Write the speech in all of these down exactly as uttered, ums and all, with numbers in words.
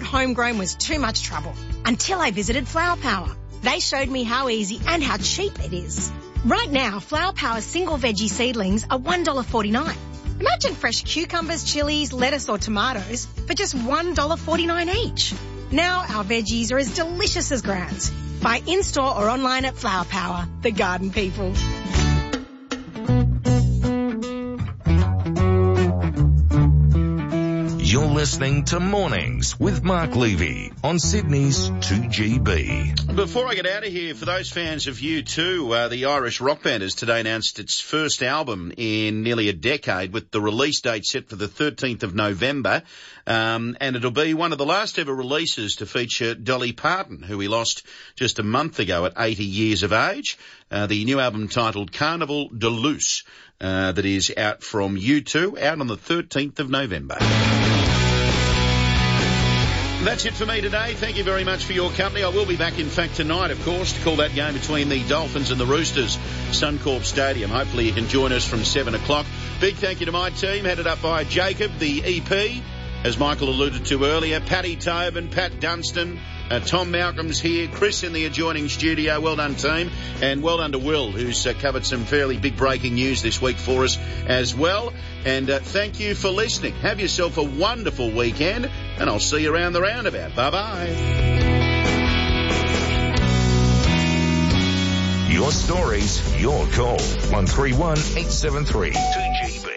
thought homegrown was too much trouble until I visited Flower Power. They showed me how easy and how cheap it is. Right now, Flower Power single veggie seedlings are one dollar forty-nine. Imagine fresh cucumbers, chilies, lettuce or tomatoes for just one dollar forty-nine each. Now our veggies are as delicious as grounds. Buy in-store or online at Flower Power, the garden people. You're listening to Mornings with Mark Levy on Sydney's two G B. Before I get out of here, for those fans of U two, uh, the Irish rock band has today announced its first album in nearly a decade, with the release date set for the thirteenth of November. Um, and it'll be one of the last ever releases to feature Dolly Parton, who we lost just a month ago at eighty years of age. Uh, the new album titled Carnival de Luce, uh, that is out from U two, out on the thirteenth of November. That's it for me today. Thank you very much for your company. I will be back, in fact, tonight, of course, to call that game between the Dolphins and the Roosters, Suncorp Stadium. Hopefully you can join us from seven o'clock. Big thank you to my team, headed up by Jacob, the E P, as Michael alluded to earlier, Paddy Tobin, Pat Dunstan, uh, Tom Malcolm's here, Chris in the adjoining studio. Well done, team. And well done to Will, who's uh, covered some fairly big breaking news this week for us as well. And uh, thank you for listening. Have yourself a wonderful weekend, and I'll see you around the roundabout. Bye-bye. Your stories, your call. one three one, eight seven three, two G B.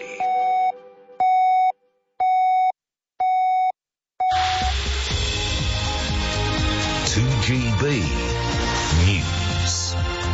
two G B News.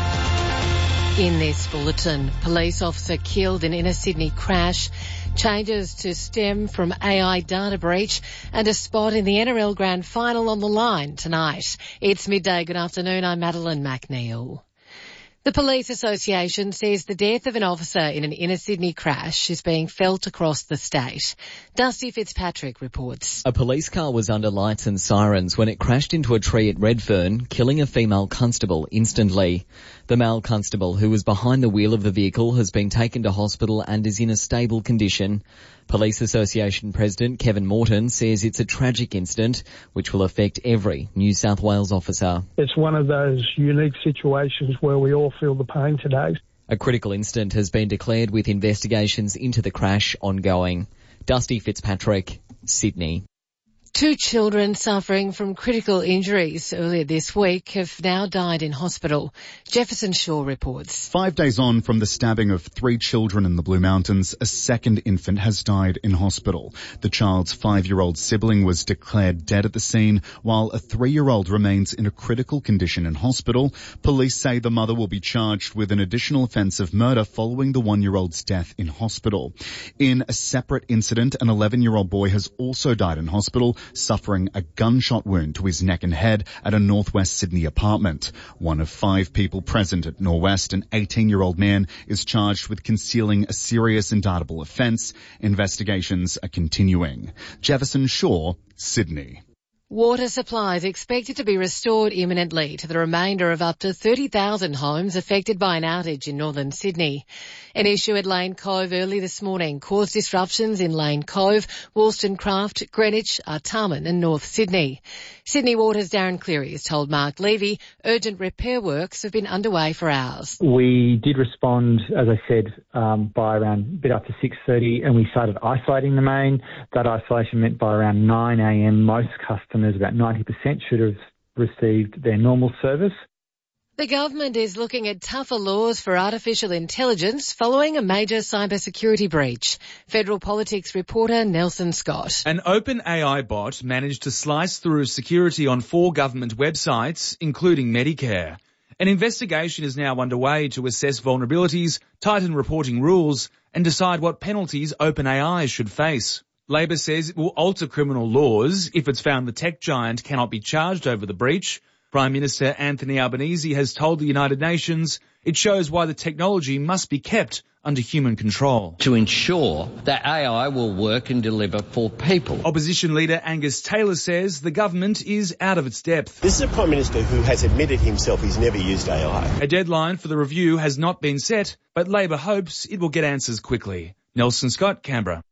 In this bulletin, police officer killed in inner Sydney crash, changes to stem from A I data breach, and a spot in the N R L Grand Final on the line tonight. It's midday. Good afternoon. I'm Madeline McNeil. The Police Association says the death of an officer in an inner Sydney crash is being felt across the state. Dusty Fitzpatrick reports. A police car was under lights and sirens when it crashed into a tree at Redfern, killing a female constable instantly. The male constable who was behind the wheel of the vehicle has been taken to hospital and is in a stable condition. Police Association President Kevin Morton says it's a tragic incident which will affect every New South Wales officer. It's one of those unique situations where we all feel the pain today. A critical incident has been declared with investigations into the crash ongoing. Dusty Fitzpatrick, Sydney. Two children suffering from critical injuries earlier this week have now died in hospital. Jefferson Shaw reports. Five days on from the stabbing of three children in the Blue Mountains, a second infant has died in hospital. The child's five-year-old sibling was declared dead at the scene, while a three-year-old remains in a critical condition in hospital. Police say the mother will be charged with an additional offence of murder following the one-year-old's death in hospital. In a separate incident, an eleven-year-old boy has also died in hospital, suffering a gunshot wound to his neck and head at a northwest Sydney apartment. One of five people present at Norwest, an eighteen-year-old man, is charged with concealing a serious indictable offence. Investigations are continuing. Jefferson Shaw, Sydney. Water supply is expected to be restored imminently to the remainder of up to thirty thousand homes affected by an outage in northern Sydney. An issue at Lane Cove early this morning caused disruptions in Lane Cove, Wollstonecraft, Greenwich, Artarmon and North Sydney. Sydney Water's Darren Cleary has told Mark Levy urgent repair works have been underway for hours. We did respond, as I said, um, by around a bit after six thirty, and we started isolating the main. That isolation meant by around nine a.m. most customers, about ninety percent, should have received their normal service. The government is looking at tougher laws for artificial intelligence following a major cybersecurity breach. Federal Politics reporter Nelson Scott. An OpenAI bot managed to slice through security on four government websites, including Medicare. An investigation is now underway to assess vulnerabilities, tighten reporting rules, and decide what penalties OpenAI should face. Labor says it will alter criminal laws if it's found the tech giant cannot be charged over the breach. Prime Minister Anthony Albanese has told the United Nations it shows why the technology must be kept under human control. To ensure that A I will work and deliver for people. Opposition leader Angus Taylor says the government is out of its depth. This is a Prime Minister who has admitted himself he's never used A I. A deadline for the review has not been set, but Labor hopes it will get answers quickly. Nelson Scott, Canberra.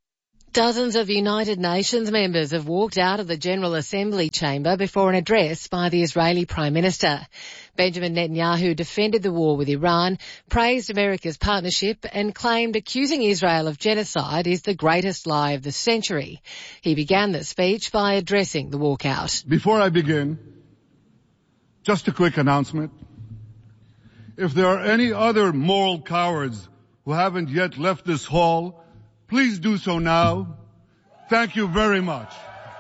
Dozens of United Nations members have walked out of the General Assembly chamber before an address by the Israeli Prime Minister. Benjamin Netanyahu defended the war with Iran, praised America's partnership and claimed accusing Israel of genocide is the greatest lie of the century. He began the speech by addressing the walkout. Before I begin, just a quick announcement. If there are any other moral cowards who haven't yet left this hall, please do so now. Thank you very much.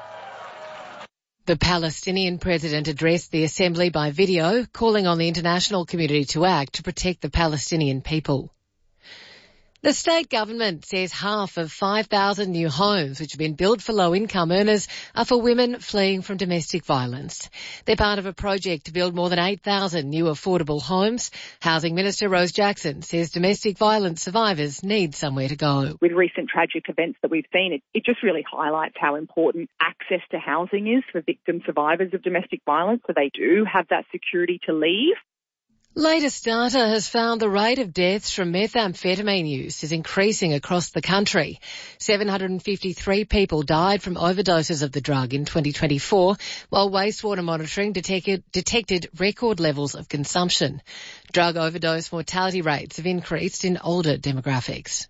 The Palestinian president addressed the assembly by video, calling on the international community to act to protect the Palestinian people. The state government says half of five thousand new homes which have been built for low-income earners are for women fleeing from domestic violence. They're part of a project to build more than eight thousand new affordable homes. Housing Minister Rose Jackson says domestic violence survivors need somewhere to go. With recent tragic events that we've seen, it, it just really highlights how important access to housing is for victim survivors of domestic violence, so they do have that security to leave. Latest data has found the rate of deaths from methamphetamine use is increasing across the country. seven hundred fifty-three people died from overdoses of the drug in twenty twenty-four, while wastewater monitoring detected, detected record levels of consumption. Drug overdose mortality rates have increased in older demographics.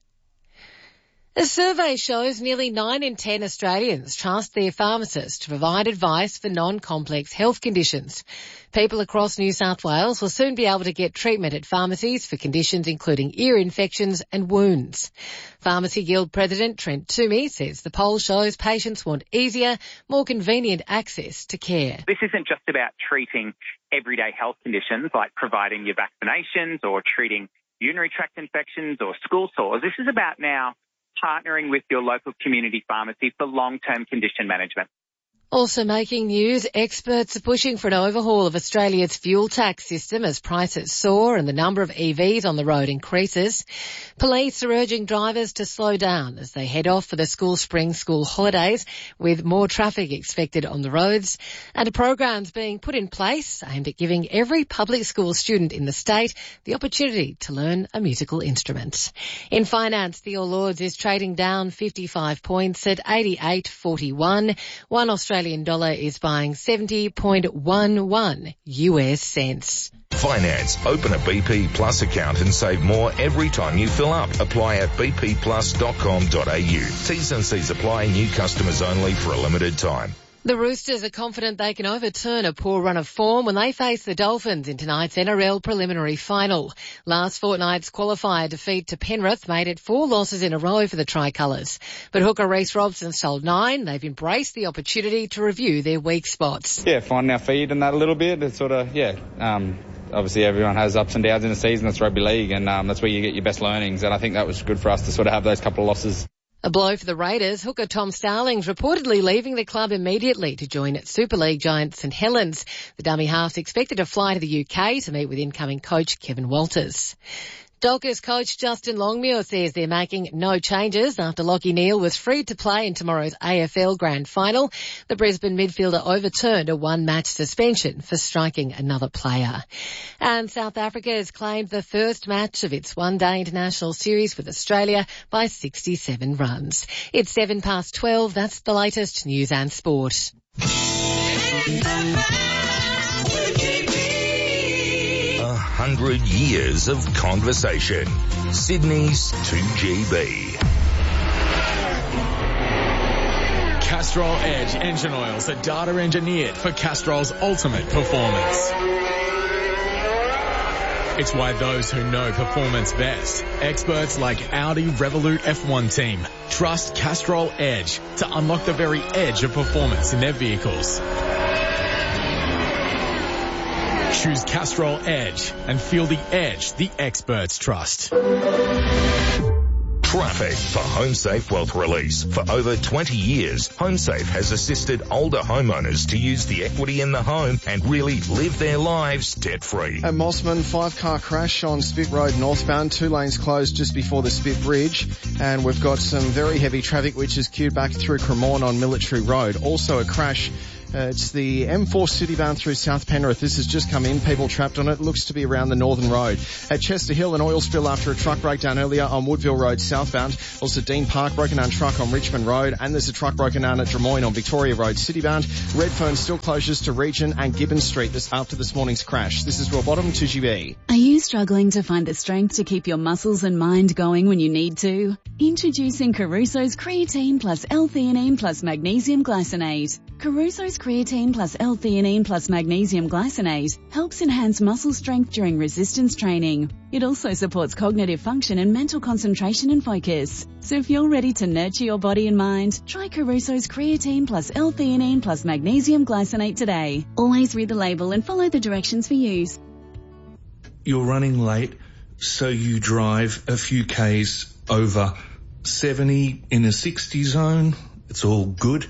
A survey shows nearly nine in ten Australians trust their pharmacist to provide advice for non-complex health conditions. People across New South Wales will soon be able to get treatment at pharmacies for conditions including ear infections and wounds. Pharmacy Guild President Trent Toomey says the poll shows patients want easier, more convenient access to care. This isn't just about treating everyday health conditions like providing your vaccinations or treating urinary tract infections or school sores. This is about now partnering with your local community pharmacy for long-term condition management. Also making news, experts are pushing for an overhaul of Australia's fuel tax system as prices soar and the number of E Vs on the road increases. Police are urging drivers to slow down as they head off for the school spring school holidays, with more traffic expected on the roads. And a program's being put in place aimed at giving every public school student in the state the opportunity to learn a musical instrument. In finance, the All Ords is trading down fifty-five points at eighty-eight forty-one. One Australian Australian dollar is buying seventy point one one U S cents. Finance. Open a B P Plus account and save more every time you fill up. Apply at b p plus dot com dot a u. T's and C's apply. New customers only for a limited time. The Roosters are confident they can overturn a poor run of form when they face the Dolphins in tonight's N R L preliminary final. Last fortnight's qualifier defeat to Penrith made it four losses in a row for the Tricolours. But hooker Reece Robson sold nine. They've embraced the opportunity to review their weak spots. Yeah, finding our feet in that a little bit. It's sort of, yeah, um, obviously everyone has ups and downs in the season. That's rugby league, and um, that's where you get your best learnings. And I think that was good for us to sort of have those couple of losses. A blow for the Raiders. Hooker Tom Starling's reportedly leaving the club immediately to join Super League giant St Helens. The dummy half's expected to fly to the U K to meet with incoming coach Kevin Walters. Dockers coach Justin Longmuir says they're making no changes after Lachie Neale was freed to play in tomorrow's A F L Grand Final. The Brisbane midfielder overturned a one-match suspension for striking another player. And South Africa has claimed the first match of its one-day international series with Australia by sixty-seven runs. It's seven past twelve. That's the latest news and sport. Hundred years of conversation. Sydney's two G B. Castrol Edge engine oils are data engineered for Castrol's ultimate performance. It's why those who know performance best, experts like Audi Revolut F one team, trust Castrol Edge to unlock the very edge of performance in their vehicles. Choose Castrol Edge and feel the edge the experts trust. Traffic for HomeSafe Wealth Release. For over twenty years, HomeSafe has assisted older homeowners to use the equity in the home and really live their lives debt-free. At Mossman, five-car crash on Spit Road northbound, two lanes closed just before the Spit Bridge, and we've got some very heavy traffic which is queued back through Cremorne on Military Road. Also a crash Uh, it's the M four citybound through South Penrith. This has just come in. People trapped on it. Looks to be around the Northern Road. At Chester Hill, an oil spill after a truck breakdown earlier on Woodville Road southbound. Also Dean Park, broken down truck on Richmond Road. And there's a truck broken down at Drummoyne on Victoria Road citybound. Redfern still closures to Region and Gibbons Street this after this morning's crash. This is Royal Bottom, two G B. Are you struggling to find the strength to keep your muscles and mind going when you need to? Introducing Caruso's Creatine plus L-theanine plus Magnesium Glycinate. Caruso's Creatine plus L-theanine plus Magnesium Glycinate helps enhance muscle strength during resistance training. It also supports cognitive function and mental concentration and focus. So if you're ready to nurture your body and mind, try Caruso's Creatine plus L-theanine plus Magnesium Glycinate today. Always read the label and follow the directions for use. You're running late, so you drive a few Ks over seventy in a sixty zone. It's all good.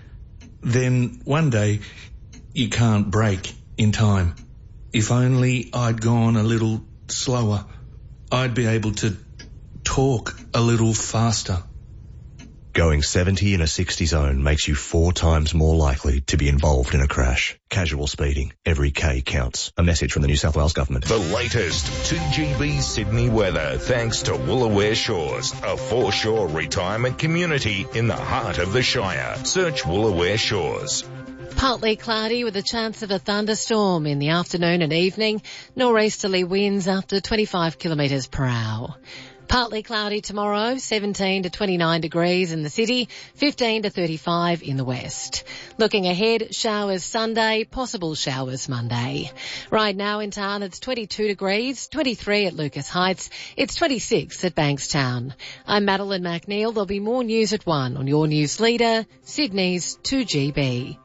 Then one day you can't brake in time. If only I'd gone a little slower, I'd be able to talk a little faster. Going seventy in a sixty zone makes you four times more likely to be involved in a crash. Casual speeding. Every K counts. A message from the New South Wales Government. The latest two G B Sydney weather thanks to Woolooware Shores, a foreshore retirement community in the heart of the Shire. Search Woolooware Shores. Partly cloudy with a chance of a thunderstorm in the afternoon and evening. Nor'easterly winds up to twenty-five kilometres per hour. Partly cloudy tomorrow, seventeen to twenty-nine degrees in the city, fifteen to thirty-five in the west. Looking ahead, showers Sunday, possible showers Monday. Right now in town it's twenty-two degrees, twenty-three at Lucas Heights, it's twenty-six at Bankstown. I'm Madeline McNeil. There'll be more news at one on your news leader, Sydney's two G B.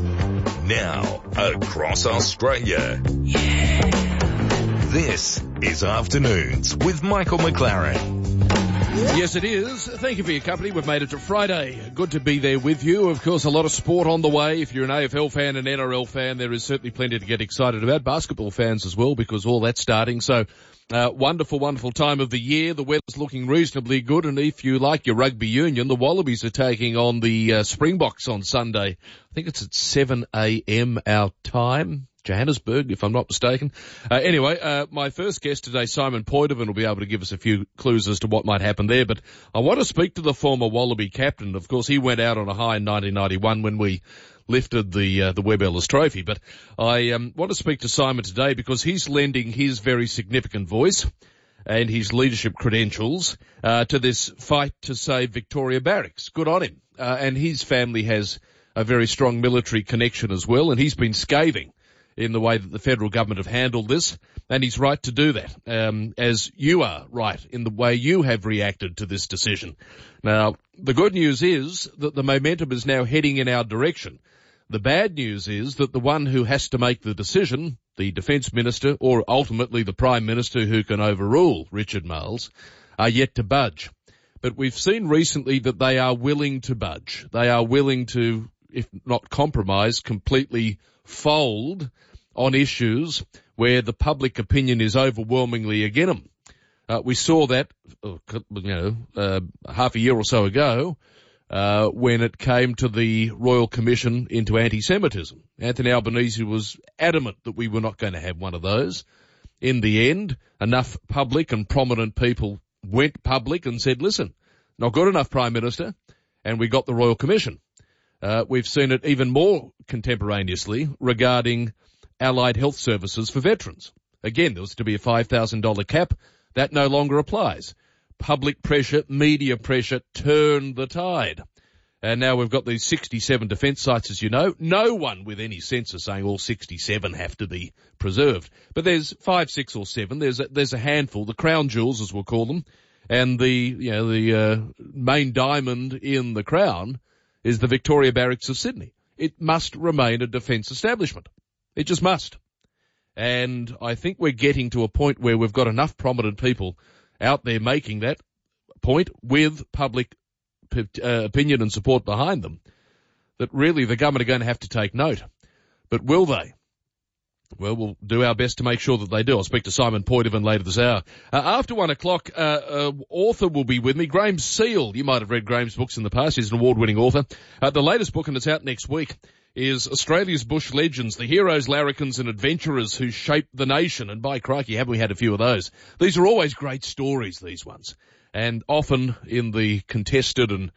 Now, across Australia. Yeah. This is Afternoons with Michael McLaren. Yes, it is. Thank you for your company. We've made it to Friday. Good to be there with you. Of course, a lot of sport on the way. If you're an A F L fan, an N R L fan, there is certainly plenty to get excited about. Basketball fans as well, because all that's starting. So, uh, wonderful, wonderful time of the year. The weather's looking reasonably good. And if you like your rugby union, the Wallabies are taking on the uh, Springboks on Sunday. I think it's at seven a.m. our time. Johannesburg, if I'm not mistaken. Uh, anyway, uh, my first guest today, Simon Poidevin, will be able to give us a few clues as to what might happen there. But I want to speak to the former Wallaby captain. Of course, he went out on a high in nineteen ninety-one when we lifted the uh, the Webb Ellis Trophy. But I um, want to speak to Simon today because he's lending his very significant voice and his leadership credentials uh, to this fight to save Victoria Barracks. Good on him. Uh, and his family has a very strong military connection as well, and he's been scathing in the way that the federal government have handled this, and he's right to do that, um, as you are right in the way you have reacted to this decision. Now, the good news is that the momentum is now heading in our direction. The bad news is that the one who has to make the decision, the Defence Minister, or ultimately the Prime Minister who can overrule Richard Marles, are yet to budge. But we've seen recently that they are willing to budge. They are willing to, if not compromise, completely fold on issues where the public opinion is overwhelmingly against them. Uh, we saw that, you know, uh, half a year or so ago, uh, when it came to the Royal Commission into anti-Semitism. Anthony Albanese was adamant that we were not going to have one of those. In the end, enough public and prominent people went public and said, listen, not good enough, Prime Minister, and we got the Royal Commission. Uh, we've seen it even more contemporaneously regarding allied health services for veterans. Again, there was to be a five thousand dollars cap. That no longer applies. Public pressure, media pressure turned the tide. And now we've got these sixty-seven defence sites, as you know. No one with any sense is saying all sixty-seven have to be preserved. But there's five, six or seven. There's a, there's a handful, the crown jewels, as we'll call them. And the, you know, the uh, main diamond in the crown is the Victoria Barracks of Sydney. It must remain a defence establishment. It just must. And I think we're getting to a point where we've got enough prominent people out there making that point with public uh, opinion and support behind them that really the government are going to have to take note. But will they? Well, we'll do our best to make sure that they do. I'll speak to Simon Poidevin later this hour. Uh, after one o'clock, uh, uh, author will be with me, Graham Seal. You might have read Graham's books in the past. He's an award-winning author. Uh, the latest book, and it's out next week, is Australia's bush legends, the heroes, larrikins and adventurers who shaped the nation. And by crikey, haven't we had a few of those? These are always great stories, these ones. And often in the contested and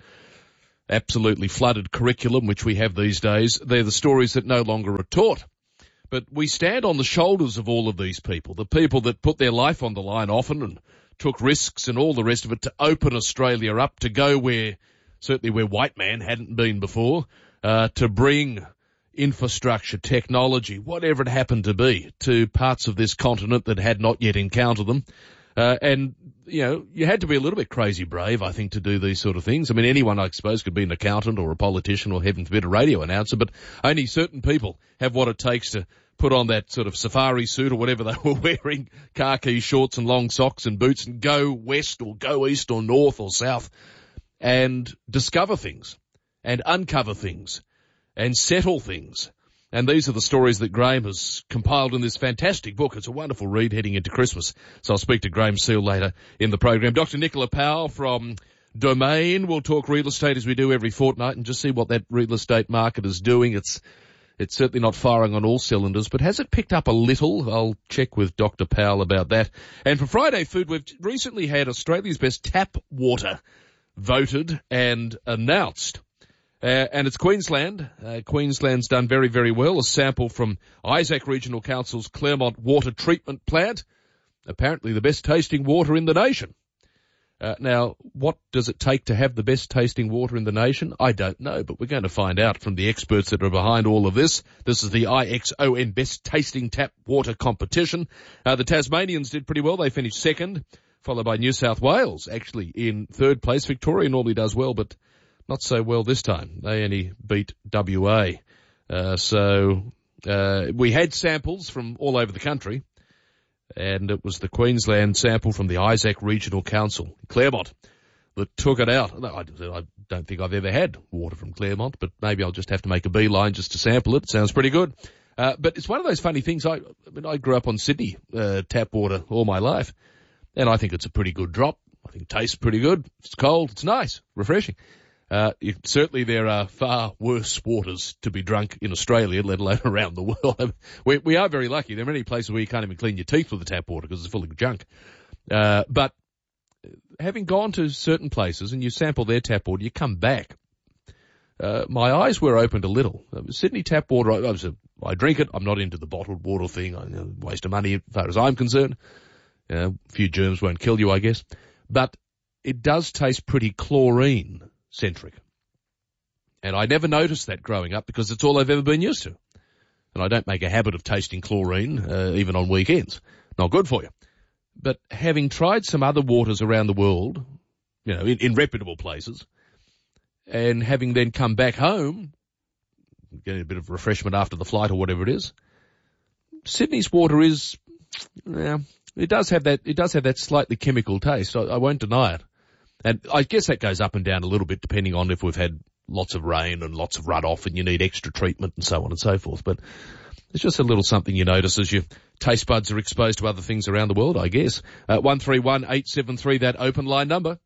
absolutely flooded curriculum which we have these days, they're the stories that no longer are taught. But we stand on the shoulders of all of these people, the people that put their life on the line often and took risks and all the rest of it to open Australia up, to go where, certainly where white man hadn't been before, uh, to bring infrastructure, technology, whatever it happened to be, to parts of this continent that had not yet encountered them. Uh, and, you know, you had to be a little bit crazy brave, I think, to do these sort of things. I mean, anyone, I suppose, could be an accountant or a politician or, heaven forbid, a radio announcer, but only certain people have what it takes to put on that sort of safari suit or whatever they were wearing, khaki shorts and long socks and boots, and go west or go east or north or south and discover things and uncover things and settle things. And these are the stories that Graham has compiled in this fantastic book. It's a wonderful read heading into Christmas. So I'll speak to Graham Seal later in the program. Doctor Nicola Powell from Domain will talk real estate as we do every fortnight and just see what that real estate market is doing. It's It's certainly not firing on all cylinders, but has it picked up a little? I'll check with Doctor Powell about that. And for Friday Food, we've recently had Australia's best tap water voted and announced. Uh, and it's Queensland. Uh, Queensland's done very, very well. A sample from Isaac Regional Council's Claremont Water Treatment Plant. Apparently the best tasting water in the nation. Uh, now, what does it take to have the best tasting water in the nation? I don't know, but we're going to find out from the experts that are behind all of this. This is the I X O N Best Tasting Tap Water Competition. Uh, the Tasmanians did pretty well. They finished second, followed by New South Wales, actually in third place. Victoria normally does well, but not so well this time. They only beat W A. Uh, so uh, we had samples from all over the country. And it was the Queensland sample from the Isaac Regional Council, Claremont, that took it out. I don't think I've ever had water from Claremont, but maybe I'll just have to make a beeline just to sample it. It sounds pretty good. Uh, but it's one of those funny things. I, I mean, I grew up on Sydney uh, tap water all my life, and I think it's a pretty good drop. I think it tastes pretty good. It's cold. It's nice, refreshing. Uh, it, certainly there are far worse waters to be drunk in Australia, let alone around the world. we, we are very lucky. There are many places where you can't even clean your teeth with the tap water because it's full of junk. Uh, but having gone to certain places and you sample their tap water, you come back. Uh, my eyes were opened a little. Uh, Sydney tap water, I, I, was a, I drink it. I'm not into the bottled water thing. I, you know, waste of money as far as I'm concerned. Uh, a few germs won't kill you, I guess. But it does taste pretty chlorine centric. And I never noticed that growing up because it's all I've ever been used to. And I don't make a habit of tasting chlorine, uh, even on weekends. Not good for you. But having tried some other waters around the world, you know, in, in reputable places, and having then come back home, getting a bit of refreshment after the flight or whatever it is, Sydney's water is, yeah, it does have that, it does have that slightly chemical taste. I, I won't deny it. And I guess that goes up and down a little bit depending on if we've had lots of rain and lots of runoff and you need extra treatment and so on and so forth. But it's just a little something you notice as your taste buds are exposed to other things around the world, I guess. Uh, one three one eight seven three, that open line number.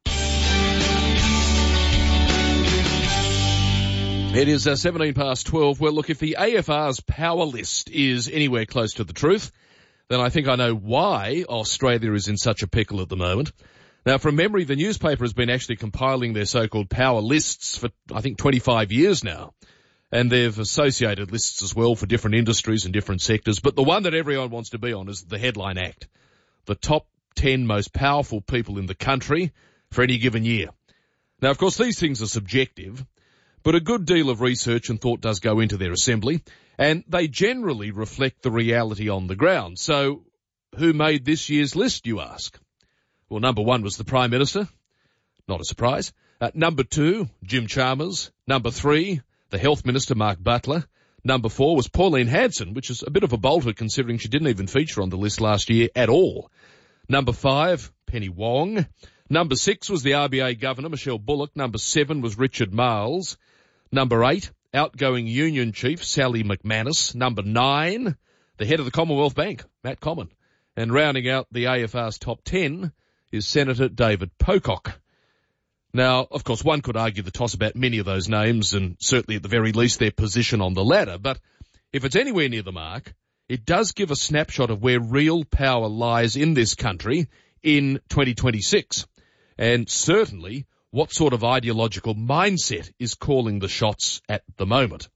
It is uh, seventeen past twelve. Well, look, if the A F R's power list is anywhere close to the truth, then I think I know why Australia is in such a pickle at the moment. Now, from memory, the newspaper has been actually compiling their so-called power lists for, I think, twenty-five years now. And they've associated lists as well for different industries and different sectors. But the one that everyone wants to be on is the Headline Act. The top ten most powerful people in the country for any given year. Now, of course, these things are subjective, but a good deal of research and thought does go into their assembly. And they generally reflect the reality on the ground. So, who made this year's list, you ask? Well, number one was the Prime Minister. Not a surprise. Uh, number two, Jim Chalmers. Number three, the Health Minister, Mark Butler. Number four was Pauline Hanson, which is a bit of a bolter considering she didn't even feature on the list last year at all. Number five, Penny Wong. Number six was the R B A Governor, Michelle Bullock. Number seven was Richard Marles. Number eight, outgoing Union Chief, Sally McManus. Number nine, the head of the Commonwealth Bank, Matt Comyn. And rounding out the A F R's top ten is Senator David Pocock. Now, of course, one could argue the toss about many of those names and certainly at the very least their position on the ladder, but if it's anywhere near the mark, it does give a snapshot of where real power lies in this country in twenty twenty-six, and certainly what sort of ideological mindset is calling the shots at the moment.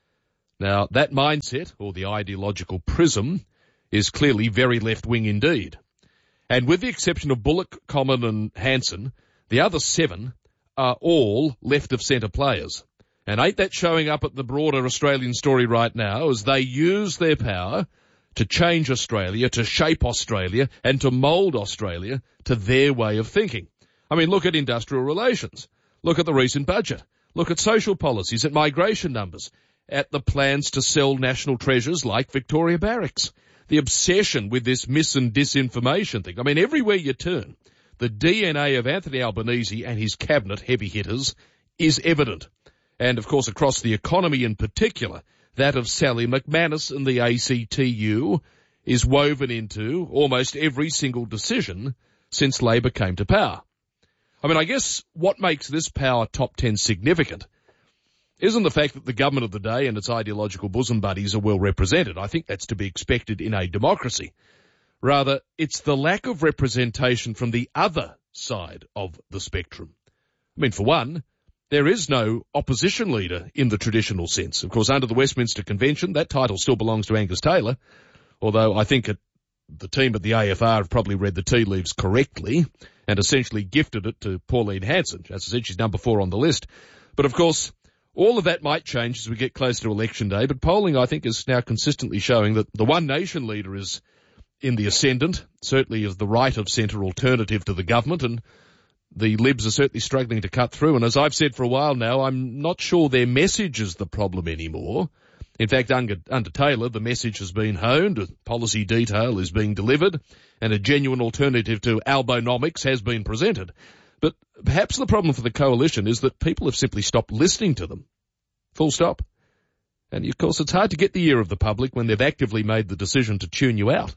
Now, that mindset, or the ideological prism, is clearly very left-wing indeed. And with the exception of Bullock, Common and Hanson, the other seven are all left-of-centre players. And ain't that showing up at the broader Australian story right now as they use their power to change Australia, to shape Australia, and to mould Australia to their way of thinking? I mean, look at industrial relations. Look at the recent budget. Look at social policies, at migration numbers, at the plans to sell national treasures like Victoria Barracks. The obsession with this mis- and disinformation thing. I mean, everywhere you turn, the D N A of Anthony Albanese and his cabinet heavy hitters is evident. And, of course, across the economy in particular, that of Sally McManus and the A C T U is woven into almost every single decision since Labor came to power. I mean, I guess what makes this power top ten significant isn't the fact that the government of the day and its ideological bosom buddies are well represented. I think that's to be expected in a democracy. Rather, it's the lack of representation from the other side of the spectrum. I mean, for one, there is no opposition leader in the traditional sense. Of course, under the Westminster Convention, that title still belongs to Angus Taylor, although I think it, the team at the A F R have probably read the tea leaves correctly and essentially gifted it to Pauline Hanson. As I said, she's number four on the list. But, of course, all of that might change as we get close to election day, but polling, I think, is now consistently showing that the One Nation leader is in the ascendant, certainly as the right-of-centre alternative to the government, and the Libs are certainly struggling to cut through. And as I've said for a while now, I'm not sure their message is the problem anymore. In fact, under, under Taylor, the message has been honed, policy detail is being delivered, and a genuine alternative to albonomics has been presented. But perhaps the problem for the coalition is that people have simply stopped listening to them. Full stop. And, of course, it's hard to get the ear of the public when they've actively made the decision to tune you out.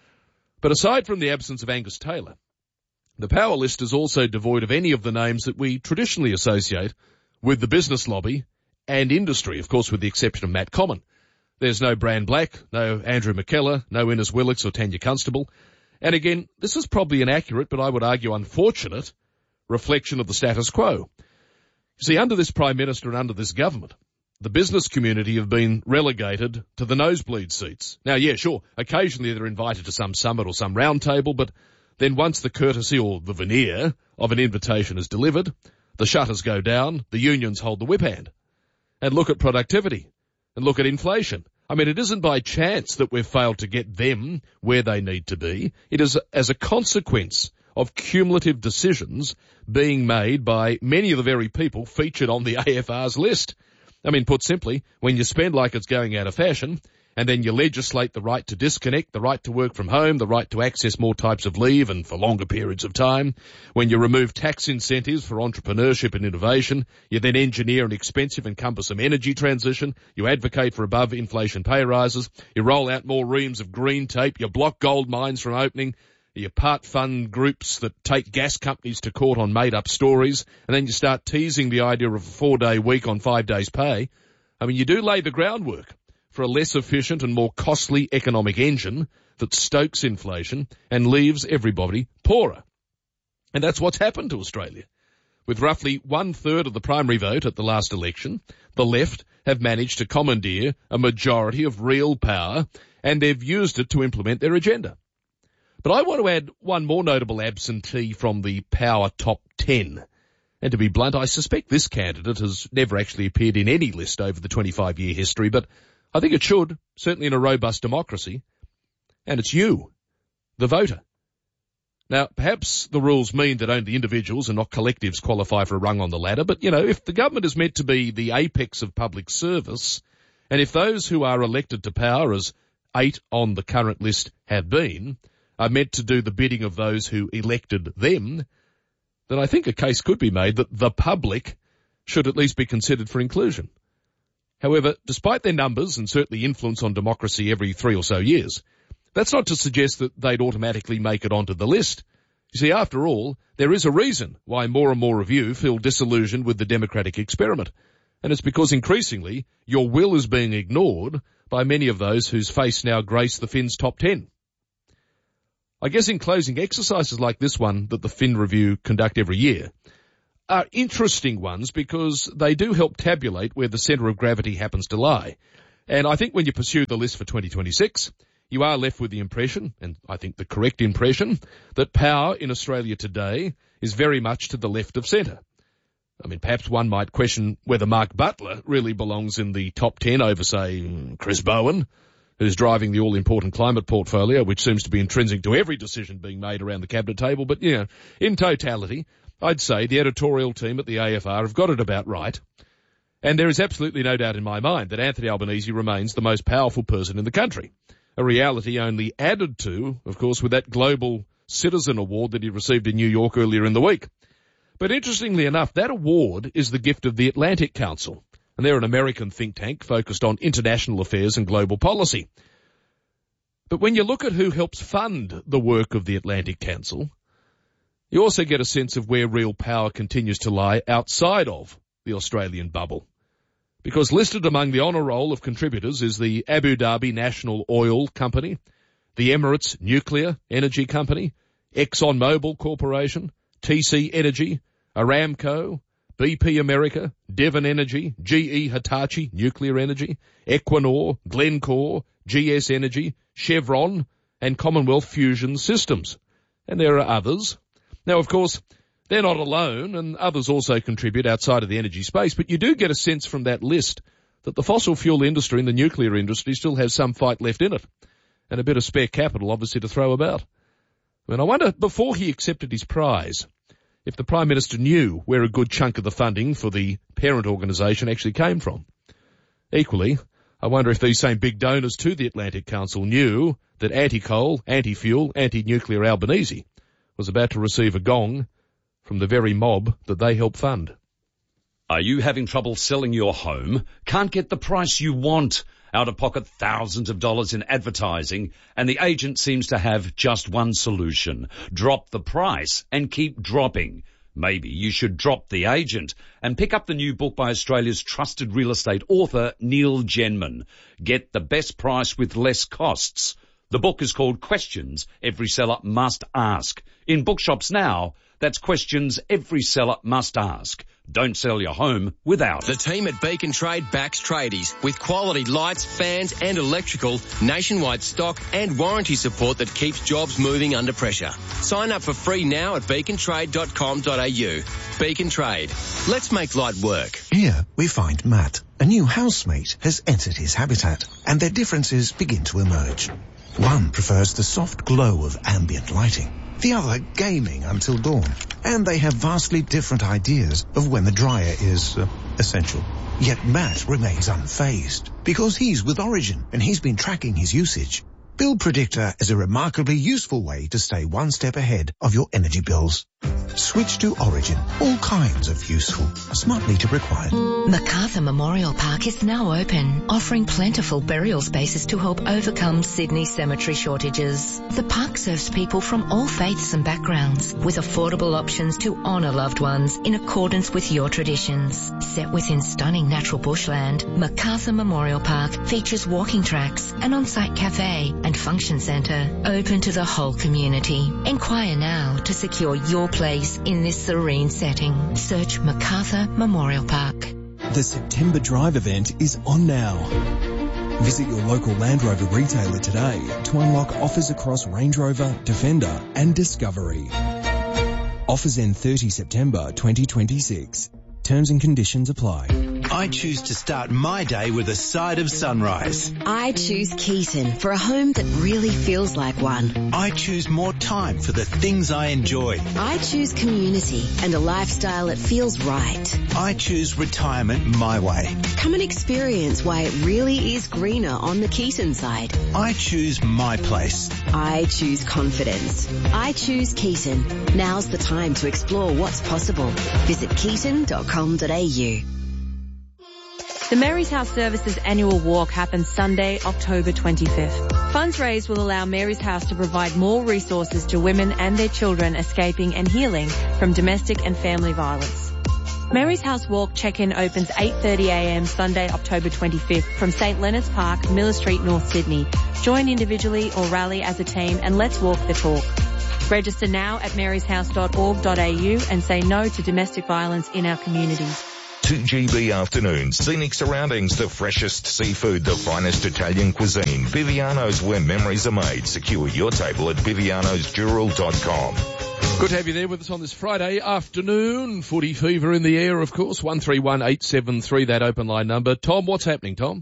But aside from the absence of Angus Taylor, the power list is also devoid of any of the names that we traditionally associate with the business lobby and industry, of course, with the exception of Matt Common. There's no Bran Black, no Andrew McKellar, no Innes Willicks or Tanya Constable. And again, this is probably inaccurate, but I would argue unfortunate, reflection of the status quo. You see, under this Prime Minister and under this government, the business community have been relegated to the nosebleed seats. Now, yeah, sure, occasionally they're invited to some summit or some round table, but then once the courtesy or the veneer of an invitation is delivered, the shutters go down, the unions hold the whip hand. And look at productivity, and look at inflation. I mean, it isn't by chance that we've failed to get them where they need to be. It is as a consequence of cumulative decisions being made by many of the very people featured on the A F R's list. I mean, put simply, when you spend like it's going out of fashion, and then you legislate the right to disconnect, the right to work from home, the right to access more types of leave and for longer periods of time, when you remove tax incentives for entrepreneurship and innovation, you then engineer an expensive and cumbersome energy transition, you advocate for above-inflation pay rises, you roll out more reams of green tape, you block gold mines from opening, you part-fund groups that take gas companies to court on made-up stories, and then you start teasing the idea of a four-day week on five days' pay. I mean, you do lay the groundwork for a less efficient and more costly economic engine that stokes inflation and leaves everybody poorer. And that's what's happened to Australia. With roughly one-third of the primary vote at the last election, the left have managed to commandeer a majority of real power, and they've used it to implement their agenda. But I want to add one more notable absentee from the power top ten. And to be blunt, I suspect this candidate has never actually appeared in any list over the twenty-five year history, but I think it should, certainly in a robust democracy. And it's you, the voter. Now, perhaps the rules mean that only individuals and not collectives qualify for a rung on the ladder, but, you know, if the government is meant to be the apex of public service, and if those who are elected to power, as eight on the current list have been, are meant to do the bidding of those who elected them, then I think a case could be made that the public should at least be considered for inclusion. However, despite their numbers and certainly influence on democracy every three or so years, that's not to suggest that they'd automatically make it onto the list. You see, after all, there is a reason why more and more of you feel disillusioned with the democratic experiment. And it's because increasingly your will is being ignored by many of those whose face now grace the Fin's top ten. I guess in closing, exercises like this one that the Fin Review conduct every year are interesting ones because they do help tabulate where the centre of gravity happens to lie. And I think when you pursue the list for twenty twenty-six, you are left with the impression, and I think the correct impression, that power in Australia today is very much to the left of centre. I mean, perhaps one might question whether Mark Butler really belongs in the top ten over, say, Chris Bowen, who's driving the all-important climate portfolio, which seems to be intrinsic to every decision being made around the cabinet table. But, you know, in totality, I'd say the editorial team at the A F R have got it about right. And there is absolutely no doubt in my mind that Anthony Albanese remains the most powerful person in the country, a reality only added to, of course, with that Global Citizen Award that he received in New York earlier in the week. But interestingly enough, that award is the gift of the Atlantic Council, and they're an American think tank focused on international affairs and global policy. But when you look at who helps fund the work of the Atlantic Council, you also get a sense of where real power continues to lie outside of the Australian bubble. Because listed among the honour roll of contributors is the Abu Dhabi National Oil Company, the Emirates Nuclear Energy Company, ExxonMobil Corporation, T C Energy, Aramco, B P America, Devon Energy, G E Hitachi Nuclear Energy, Equinor, Glencore, G S Energy, Chevron, and Commonwealth Fusion Systems. And there are others. Now, of course, they're not alone, and others also contribute outside of the energy space, but you do get a sense from that list that the fossil fuel industry and the nuclear industry still have some fight left in it, and a bit of spare capital, obviously, to throw about. I mean, I wonder, before he accepted his prize, if the Prime Minister knew where a good chunk of the funding for the parent organisation actually came from. Equally, I wonder if these same big donors to the Atlantic Council knew that anti-coal, anti-fuel, anti-nuclear Albanese was about to receive a gong from the very mob that they help fund. Are you having trouble selling your home? Can't get the price you want? Out of pocket thousands of dollars in advertising, and the agent seems to have just one solution. Drop the price and keep dropping. Maybe you should drop the agent and pick up the new book by Australia's trusted real estate author, Neil Genman. Get the best price with less costs. The book is called Questions Every Seller Must Ask. In bookshops now, that's Questions Every Seller Must Ask. Don't sell your home without The team at Beacon Trade backs tradies with quality lights, fans and electrical, nationwide stock and warranty support that keeps jobs moving under pressure. Sign up for free now at beacon trade dot com dot a u. Beacon Trade. Let's make light work. Here we find Matt. A new housemate has entered his habitat and their differences begin to emerge. One prefers the soft glow of ambient lighting. The other gaming until dawn. And they have vastly different ideas of when the dryer is uh, essential. Yet Matt remains unfazed because he's with Origin and he's been tracking his usage. Bill Predictor is a remarkably useful way to stay one step ahead of your energy bills. Switch to Origin. All kinds of useful, smart meter required. Macarthur Memorial Park is now open, offering plentiful burial spaces to help overcome Sydney cemetery shortages. The park serves people from all faiths and backgrounds, with affordable options to honour loved ones in accordance with your traditions. Set within stunning natural bushland, Macarthur Memorial Park features walking tracks, an on-site cafe and function centre open to the whole community. Inquire now to secure your place in this serene setting. Search Macarthur Memorial Park. The September Drive event is on now. Visit your local Land Rover retailer today to unlock offers across Range Rover, Defender and Discovery. Offers end thirtieth September twenty twenty-six. Terms and conditions apply. I choose to start my day with a side of sunrise. I choose Keaton for a home that really feels like one. I choose more time for the things I enjoy. I choose community and a lifestyle that feels right. I choose retirement my way. Come and experience why it really is greener on the Keaton side. I choose my place. I choose confidence. I choose Keaton. Now's the time to explore what's possible. Visit keaton dot com dot a u. The Mary's House Services annual walk happens Sunday, October twenty-fifth. Funds raised will allow Mary's House to provide more resources to women and their children escaping and healing from domestic and family violence. Mary's House Walk check-in opens eight thirty a m Sunday, October twenty-fifth from St Leonard's Park, Miller Street, North Sydney. Join individually or rally as a team and let's walk the talk. Register now at marys house dot org dot a u and say no to domestic violence in our community. two G B afternoons, scenic surroundings, the freshest seafood, the finest Italian cuisine. Viviano's, where memories are made. Secure your table at vivianos dural dot com. Good to have you there with us on this Friday afternoon. Footy fever in the air, of course. one three one eight seven three, that open line number. Tom, what's happening, Tom?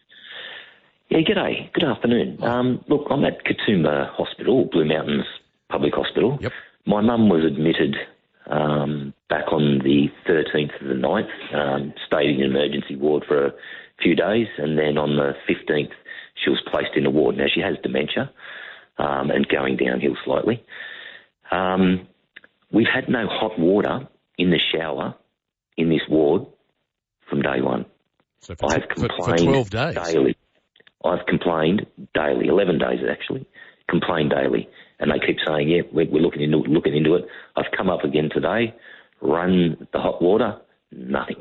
Yeah, g'day. Good afternoon. Um, look, I'm at Katoomba Hospital, Blue Mountains Public Hospital. Yep. My My mum was admitted um, back on the thirteenth of the ninth, um, stayed in an emergency ward for a few days, and then on the fifteenth she was placed in a ward. Now, she has dementia um, and going downhill slightly. Um, we've had no hot water in the shower in this ward from day one. So for, I've for, complained for twelve days? daily. I've complained daily, eleven days actually, complained daily. And they keep saying, yeah, we're, we're looking into, looking into it. I've come up again today, run the hot water, nothing.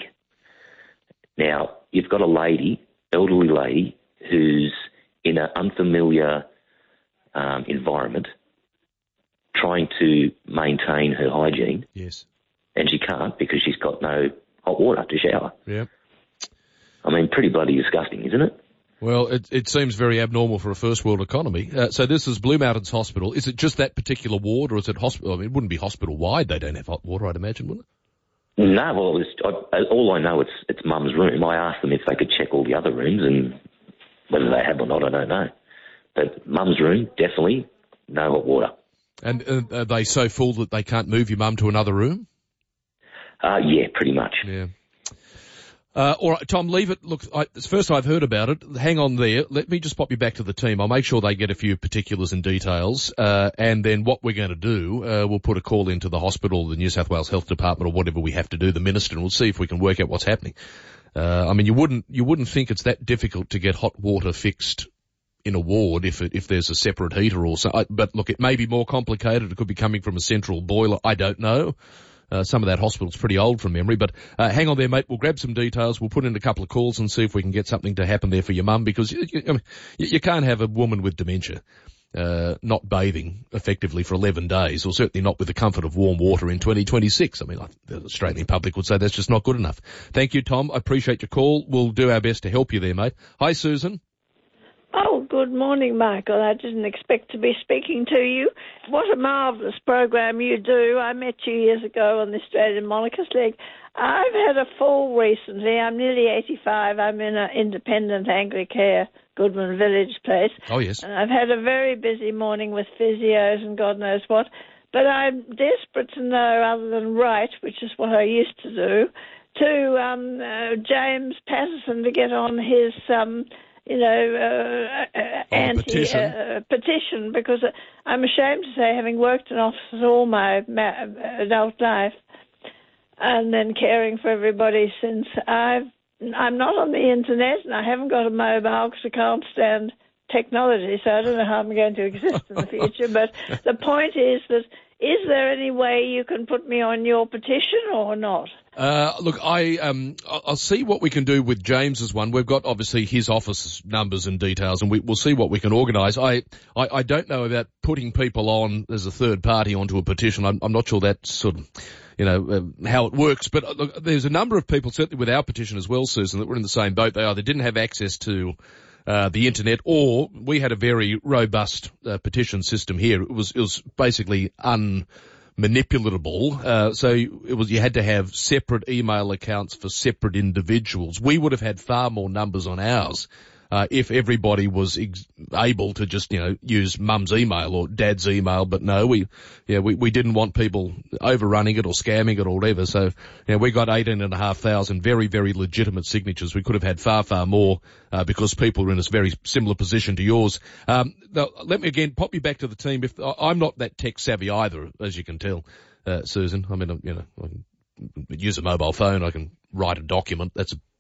Now, you've got a lady, elderly lady, who's in an unfamiliar um, environment, trying to maintain her hygiene. Yes. And she can't because she's got no hot water to shower. Yeah. I mean, pretty bloody disgusting, isn't it? Well, it, it seems very abnormal for a first world economy. Uh, so this is Blue Mountains Hospital. Is it just that particular ward, or is it hospital? I mean, it wouldn't be hospital-wide. They don't have hot water, I'd imagine, would it? No, well, it was, I, all I know, it's it's Mum's room. I asked them if they could check all the other rooms, and whether they have or not, I don't know. But Mum's room, definitely no hot water. And uh, are they so full that they can't move your mum to another room? Uh, yeah, pretty much. Yeah. Uh, all right, Tom, leave it. Look, I, it's first I've heard about it. Hang on there. Let me just pop you back to the team. I'll make sure they get a few particulars and details. Uh, and then what we're going to do, uh, we'll put a call into the hospital, the New South Wales Health Department, or whatever we have to do, the minister, and we'll see if we can work out what's happening. Uh, I mean, you wouldn't, you wouldn't think it's that difficult to get hot water fixed in a ward if it, if there's a separate heater or so. But look, it may be more complicated. It could be coming from a central boiler. I don't know. Uh, some of that hospital's pretty old from memory, but uh, hang on there, mate. We'll grab some details. We'll put in a couple of calls and see if we can get something to happen there for your mum, because you, you, I mean, you, you can't have a woman with dementia uh, not bathing effectively for eleven days, or certainly not with the comfort of warm water in twenty twenty-six. I mean, I, the Australian public would say that's just not good enough. Thank you, Tom. I appreciate your call. We'll do our best to help you there, mate. Hi, Susan. Oh, good morning, Michael. I didn't expect to be speaking to you. What a marvellous program you do. I met you years ago on the Australian Monikers League. I've had a fall recently. I'm nearly eighty-five. I'm in an independent Anglicare, Goodman Village place. Oh, yes. And I've had a very busy morning with physios and God knows what. But I'm desperate to know, other than write, which is what I used to do, to um, uh, James Patterson to get on his... Um, you know, uh, uh, oh, anti petition. Uh, petition, because I'm ashamed to say, having worked in offices all my ma- adult life, and then caring for everybody since, I've I'm not on the internet, and I haven't got a mobile because I can't stand technology, so I don't know how I'm going to exist in the future. But the point is that, is there any way you can put me on your petition or not? Uh, look, I, um, I'll see what we can do with James's one. We've got obviously his office numbers and details, and we, we'll see what we can organise. I, I, I don't know about putting people on as a third party onto a petition. I'm, I'm not sure that's sort of, you know, uh, how it works. But uh, look, there's a number of people, certainly with our petition as well, Susan, that were in the same boat. They either didn't have access to Uh, the internet, or we had a very robust uh, petition system here. It was, it was basically unmanipulatable. Uh, so it was, you had to have separate email accounts for separate individuals. We would have had far more numbers on ours. Uh, if everybody was ex- able to just, you know, use mum's email or dad's email, but no, we, yeah, we, we didn't want people overrunning it or scamming it or whatever. So, you know, we got eighteen and a half thousand very, very legitimate signatures. We could have had far, far more, uh, because people are in a very similar position to yours. Um, now, let me again pop you back to the team. If I'm not that tech savvy either, as you can tell, uh, Susan. I mean, you know, I can use a mobile phone. I can write a document. That's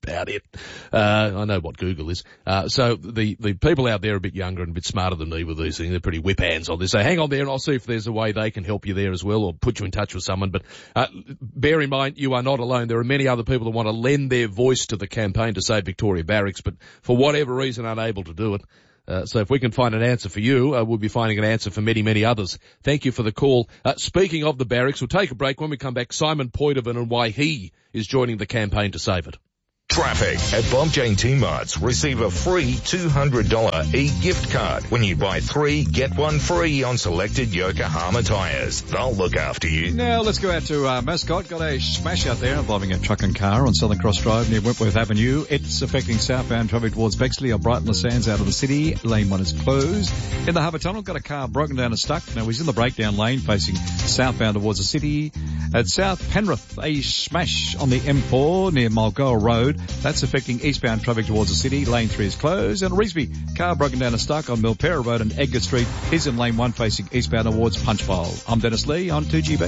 about it. Uh, I know what Google is. Uh, so the, the people out there are a bit younger and a bit smarter than me with these things. They're pretty whip hands on this. So hang on there and I'll see if there's a way they can help you there as well or put you in touch with someone. But uh, bear in mind, you are not alone. There are many other people that want to lend their voice to the campaign to save Victoria Barracks, but for whatever reason unable to do it. Uh, so if we can find an answer for you, uh, we'll be finding an answer for many, many others. Thank you for the call. Uh, speaking of the barracks, we'll take a break. When we come back, Simon Poidevin and why he is joining the campaign to save it. Traffic at Bob Jane T-Marts. Receive a free two hundred dollars e-gift card when you buy three, get one free on selected Yokohama tyres. They'll look after you. Now let's go out to uh, Mascot. Got a smash out there involving a truck and car on Southern Cross Drive near Wentworth Avenue. It's affecting southbound traffic towards Bexley or Brighton Le Sands out of the city. Lane one is closed. In the Harbour Tunnel, got a car broken down and stuck. Now he's in the breakdown lane facing southbound towards the city. At South Penrith, a smash on the M four near Mulgoa Road. That's affecting eastbound traffic towards the city. Lane three is closed. And Revesby, car broken down and stuck on Milpera Road and Edgar Street is in lane one facing eastbound towards Punchbowl. I'm Dennis Lee on two G B.